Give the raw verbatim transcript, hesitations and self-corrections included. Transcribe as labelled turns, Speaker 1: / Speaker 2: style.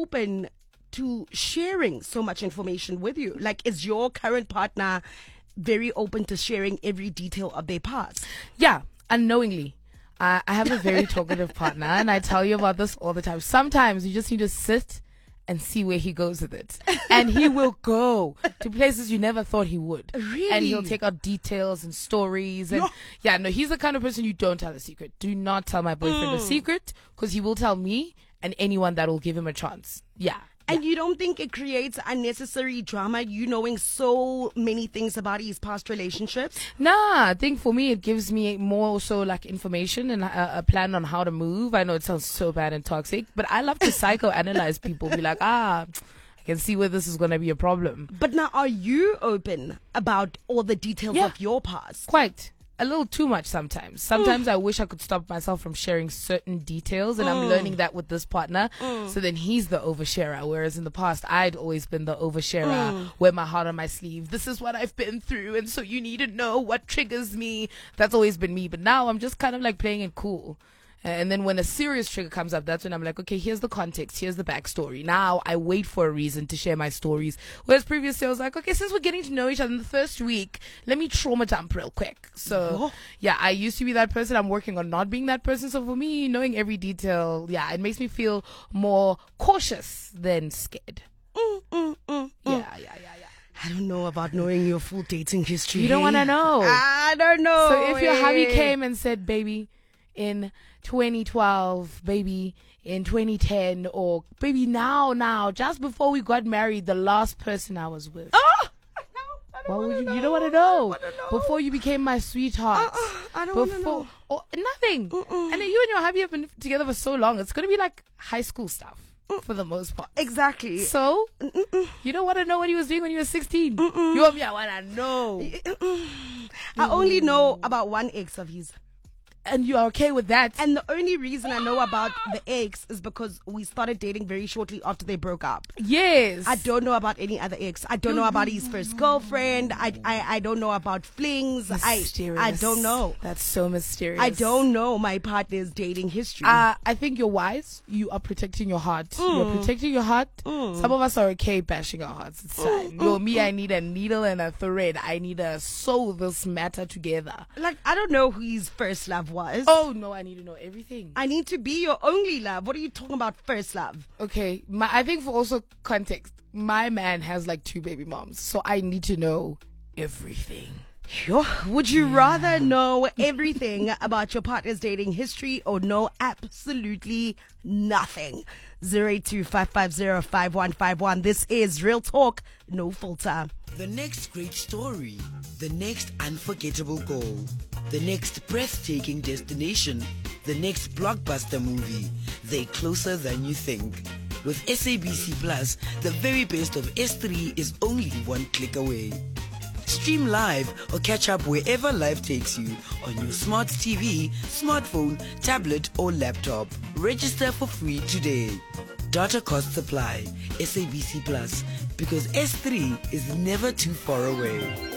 Speaker 1: open to sharing so much information with you? Like, is your current partner very open to sharing every detail of their past?
Speaker 2: Yeah, unknowingly. Uh, I have a very talkative partner, and I tell you about this all the time. Sometimes you just need to sit and see where he goes with it. And he will go to places you never thought he would.
Speaker 1: Really?
Speaker 2: And he'll take out details and stories. And
Speaker 1: No.
Speaker 2: yeah, no, he's the kind of person you don't tell a secret. Do not tell my boyfriend
Speaker 1: Mm.
Speaker 2: a secret, because he will tell me and anyone that will give him a chance. Yeah.
Speaker 1: And you don't think it creates unnecessary drama, you knowing so many things about his past relationships?
Speaker 2: Nah, I think for me it gives me more so like information and a, a plan on how to move. I know it sounds so bad and toxic, but I love to psychoanalyze people. Be like, ah, I can see where this is going to be a problem.
Speaker 1: But now, are you open about all the details
Speaker 2: Yeah.
Speaker 1: of your past?
Speaker 2: Quite. A little too much sometimes. Sometimes I wish I could stop myself from sharing certain details, and I'm learning that with this partner. So then he's the oversharer, whereas in the past I'd always been the oversharer, wear my heart on my sleeve. This is what I've been through, and so you need to know what triggers me. That's always been me. But now I'm just kind of like playing it cool. And then when a serious trigger comes up, that's when I'm like, okay, here's the context, here's the backstory. Now I wait for a reason to share my stories. Whereas previously I was like, okay, since we're getting to know each other in the first week, let me trauma dump real quick. So
Speaker 1: Oh.
Speaker 2: yeah, I used to be that person. I'm working on not being that person. So for me, knowing every detail, yeah, it makes me feel more cautious than scared.
Speaker 1: Mm, mm, mm,
Speaker 2: Yeah,
Speaker 1: mm.
Speaker 2: yeah, yeah, yeah.
Speaker 1: I don't know about knowing your full dating history.
Speaker 2: You don't want to know.
Speaker 1: I don't know.
Speaker 2: So if your hubby
Speaker 1: eh.
Speaker 2: came and said, baby, in twenty twelve, baby, in twenty ten, or baby, now, now, just before we got married, the last person I was with.
Speaker 1: Oh, I know. I don't
Speaker 2: What
Speaker 1: wanna
Speaker 2: would you,
Speaker 1: know.
Speaker 2: you don't want to know.
Speaker 1: I don't know.
Speaker 2: Before you became my sweetheart.
Speaker 1: Uh-uh, I don't wanna
Speaker 2: Before,
Speaker 1: know.
Speaker 2: or nothing.
Speaker 1: Mm-mm.
Speaker 2: And then you and your hubby have been together for so long. It's going to be like high school stuff for the most part.
Speaker 1: Exactly.
Speaker 2: So,
Speaker 1: Mm-mm.
Speaker 2: you don't want to know what he was doing when you were sixteen. You want me, I want to know.
Speaker 1: I only know about one ex of his.
Speaker 2: And you are okay with that.
Speaker 1: And the only reason I know about the ex is because we started dating very shortly after they broke up.
Speaker 2: Yes.
Speaker 1: I don't know about any other ex. I don't know about his first girlfriend. I, I, I don't know about flings. I,
Speaker 2: Mysterious.
Speaker 1: I don't know.
Speaker 2: That's so mysterious.
Speaker 1: I don't know my partner's dating history.
Speaker 2: Uh, I think you're wise. You are protecting your heart.
Speaker 1: Mm.
Speaker 2: You're protecting your heart. Some of us are okay bashing our hearts. It's fine. Yo, me, I need a needle and a thread. I need to sew this matter together.
Speaker 1: like, I don't know who his first love was.
Speaker 2: Oh, no, I need to know everything.
Speaker 1: I need to be your only love. What are you talking about, first love?
Speaker 2: Okay, my, I think for also context, my man has like two baby moms, so I need to know everything.
Speaker 1: Sure. Would you rather know everything about your partner's dating history or know absolutely nothing? zero eight two five five zero five one five one. This is Real Talk, no filter.
Speaker 3: The next great story, the next unforgettable goal, the next breathtaking destination, the next blockbuster movie. They're closer than you think. With S A B C Plus, the very best of S three is only one click away. Stream live or catch up wherever life takes you on your smart T V, smartphone, tablet or laptop. Register for free today. Data costs apply. S A B C Plus, because S three is never too far away.